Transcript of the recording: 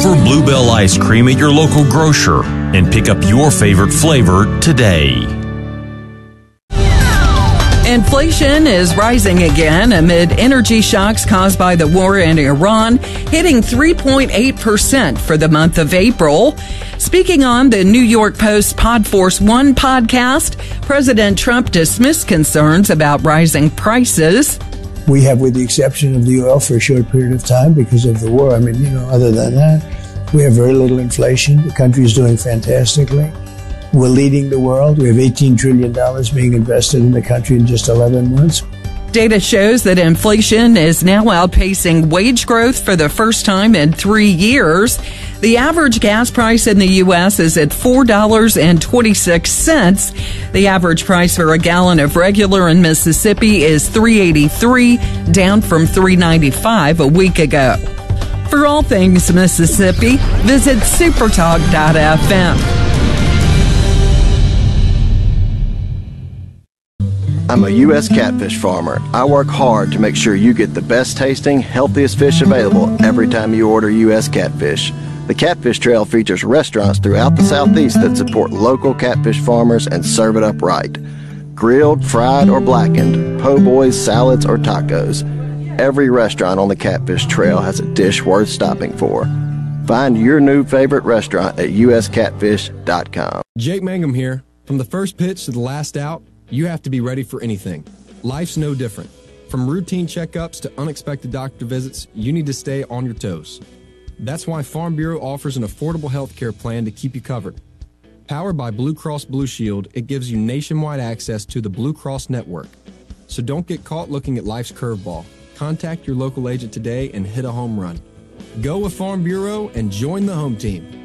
for Bluebell ice cream at your local grocer and pick up your favorite flavor today. Inflation is rising again amid energy shocks caused by the war in Iran, hitting 3.8% for the month of April. Speaking on the New York Post Podforce One podcast, President Trump dismissed concerns about rising prices. We have, with the exception of the oil, for a short period of time because of the war. Other than that, we have very little inflation. The country is doing fantastically. We're leading the world. We have $18 trillion being invested in the country in just 11 months. Data shows that inflation is now outpacing wage growth for the first time in 3 years. The average gas price in the U.S. is at $4.26. The average price for a gallon of regular in Mississippi is $3.83, down from $3.95 a week ago. For all things Mississippi, visit supertalk.fm. I'm a U.S. catfish farmer. I work hard to make sure you get the best tasting, healthiest fish available every time you order U.S. catfish. The Catfish Trail features restaurants throughout the Southeast that support local catfish farmers and serve it up right. Grilled, fried, or blackened, po' boys, salads, or tacos. Every restaurant on the Catfish Trail has a dish worth stopping for. Find your new favorite restaurant at uscatfish.com. Jake Mangum here. From the first pitch to the last out, you have to be ready for anything. Life's no different. From routine checkups to unexpected doctor visits, you need to stay on your toes. That's why Farm Bureau offers an affordable health care plan to keep you covered. Powered by Blue Cross Blue Shield, it gives you nationwide access to the Blue Cross network. So don't get caught looking at life's curveball. Contact your local agent today and hit a home run. Go with Farm Bureau and join the home team.